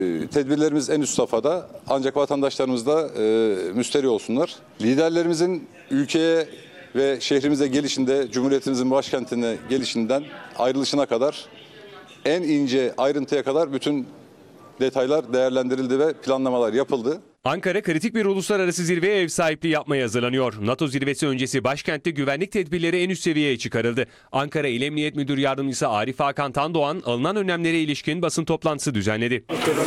Tedbirlerimiz en üst safhada, ancak vatandaşlarımız da müsterih olsunlar. Liderlerimizin ülkeye ve şehrimize gelişinde, Cumhuriyetimizin başkentine gelişinden ayrılışına kadar, en ince ayrıntıya kadar bütün detaylar değerlendirildi ve planlamalar yapıldı. Ankara kritik bir uluslararası zirveye ev sahipliği yapmaya hazırlanıyor. NATO zirvesi öncesi başkentte güvenlik tedbirleri en üst seviyeye çıkarıldı. Ankara İl Emniyet Müdür Yardımcısı Arif Hakan Tandoğan alınan önlemlere ilişkin basın toplantısı düzenledi.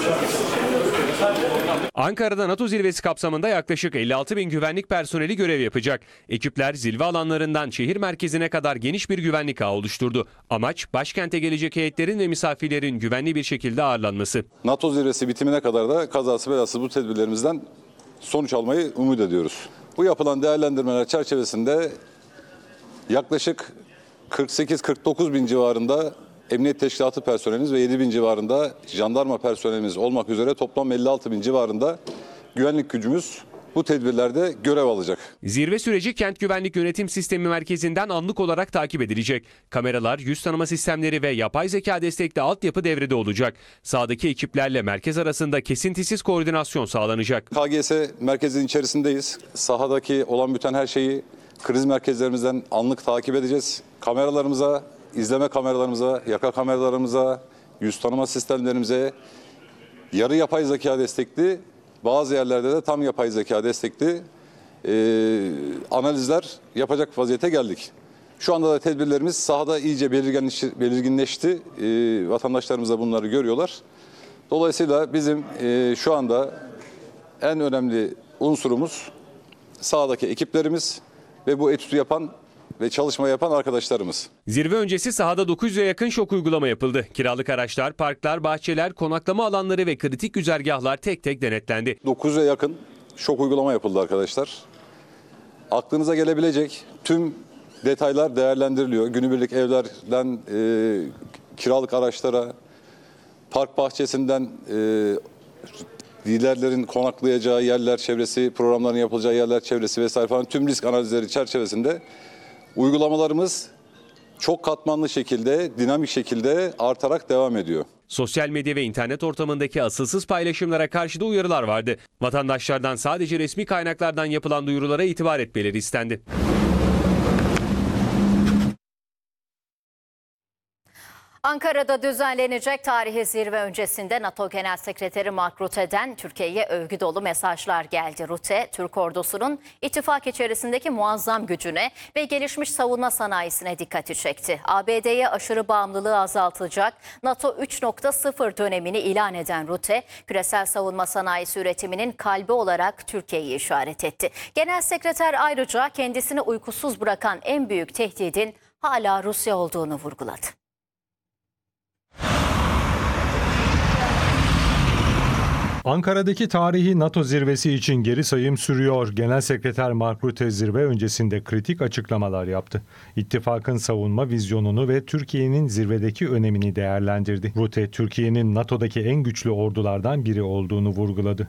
Ankara'da NATO zirvesi kapsamında yaklaşık 56 bin güvenlik personeli görev yapacak. Ekipler zirve alanlarından şehir merkezine kadar geniş bir güvenlik ağı oluşturdu. Amaç başkente gelecek heyetlerin ve misafirlerin güvenli bir şekilde ağırlanması. NATO zirvesi bitimine kadar da kazası belasız bu tedbirlerimizden sonuç almayı umut ediyoruz. Bu yapılan değerlendirmeler çerçevesinde yaklaşık 48-49 bin civarında Emniyet Teşkilatı personelimiz ve 7 bin civarında jandarma personelimiz olmak üzere toplam 56 bin civarında güvenlik gücümüz bu tedbirlerde görev alacak. Zirve süreci Kent Güvenlik Yönetim Sistemi merkezinden anlık olarak takip edilecek. Kameralar, yüz tanıma sistemleri ve yapay zeka destekli altyapı devrede olacak. Sahadaki ekiplerle merkez arasında kesintisiz koordinasyon sağlanacak. KGS merkezinin içerisindeyiz. Sahadaki olan biten her şeyi kriz merkezlerimizden anlık takip edeceğiz. Kameralarımıza, İzleme kameralarımıza, yaka kameralarımıza, yüz tanıma sistemlerimize, yarı yapay zeka destekli, bazı yerlerde de tam yapay zeka destekli analizler yapacak vaziyete geldik. Şu anda da tedbirlerimiz sahada iyice belirginleşti. Vatandaşlarımız da bunları görüyorlar. Dolayısıyla bizim şu anda en önemli unsurumuz sahadaki ekiplerimiz ve bu etütü yapan ve çalışma yapan arkadaşlarımız. Zirve öncesi sahada 900'e yakın şok uygulama yapıldı. Kiralık araçlar, parklar, bahçeler, konaklama alanları ve kritik güzergahlar tek tek denetlendi. 900'e yakın şok uygulama yapıldı arkadaşlar. Aklınıza gelebilecek tüm detaylar değerlendiriliyor. Günübirlik evlerden kiralık araçlara, park bahçesinden liderlerin konaklayacağı yerler çevresi, programların yapılacağı yerler çevresi vesaire falan tüm risk analizleri çerçevesinde uygulamalarımız çok katmanlı şekilde, dinamik şekilde artarak devam ediyor. Sosyal medya ve internet ortamındaki asılsız paylaşımlara karşı da uyarılar vardı. Vatandaşlardan sadece resmi kaynaklardan yapılan duyurulara itibar etmeleri istendi. Ankara'da düzenlenecek tarihi zirve öncesinde NATO Genel Sekreteri Mark Rutte'den Türkiye'ye övgü dolu mesajlar geldi. Rutte, Türk ordusunun ittifak içerisindeki muazzam gücüne ve gelişmiş savunma sanayisine dikkati çekti. ABD'ye aşırı bağımlılığı azaltacak NATO 3.0 dönemini ilan eden Rutte, küresel savunma sanayisi üretiminin kalbi olarak Türkiye'yi işaret etti. Genel Sekreter ayrıca kendisini uykusuz bırakan en büyük tehdidin hala Rusya olduğunu vurguladı. Ankara'daki tarihi NATO zirvesi için geri sayım sürüyor. Genel Sekreter Mark Rutte zirve öncesinde kritik açıklamalar yaptı. İttifakın savunma vizyonunu ve Türkiye'nin zirvedeki önemini değerlendirdi. Rutte, Türkiye'nin NATO'daki en güçlü ordulardan biri olduğunu vurguladı.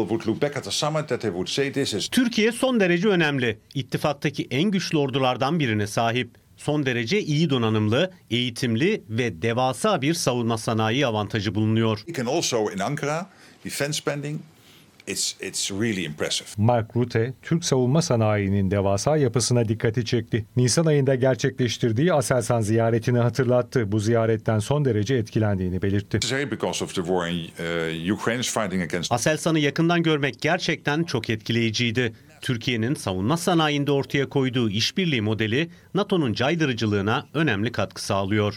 Türkiye son derece önemli. İttifaktaki en güçlü ordulardan birine sahip. Son derece iyi donanımlı, eğitimli ve devasa bir savunma sanayi avantajı bulunuyor. Defense spending, it's really impressive. Mark Rutte, Türk savunma sanayinin devasa yapısına dikkati çekti. Nisan ayında gerçekleştirdiği Aselsan ziyaretini hatırlattı. Bu ziyaretten son derece etkilendiğini belirtti. Aselsan'ı yakından görmek gerçekten çok etkileyiciydi. Türkiye'nin savunma sanayinde ortaya koyduğu işbirliği modeli NATO'nun caydırıcılığına önemli katkı sağlıyor.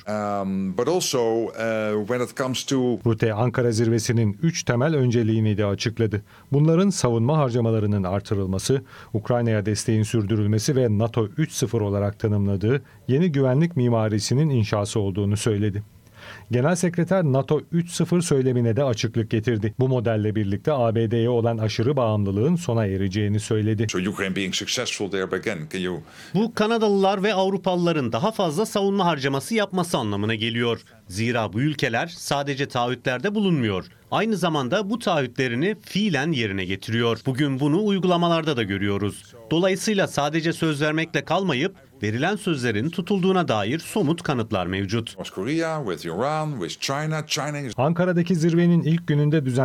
Rutte, Ankara zirvesinin 3 temel önceliğini de açıkladı. Bunların savunma harcamalarının artırılması, Ukrayna'ya desteğin sürdürülmesi ve NATO 3.0 olarak tanımladığı yeni güvenlik mimarisinin inşası olduğunu söyledi. Genel Sekreter NATO 3.0 söylemine de açıklık getirdi. Bu modelle birlikte ABD'ye olan aşırı bağımlılığın sona ereceğini söyledi. Bu Kanadalılar ve Avrupalıların daha fazla savunma harcaması yapması anlamına geliyor. Zira bu ülkeler sadece taahhütlerde bulunmuyor. Aynı zamanda bu taahhütlerini fiilen yerine getiriyor. Bugün bunu uygulamalarda da görüyoruz. Dolayısıyla sadece söz vermekle kalmayıp verilen sözlerin tutulduğuna dair somut kanıtlar mevcut. North Korea, with Iran, with China. China is Ankara'daki zirvenin ilk gününde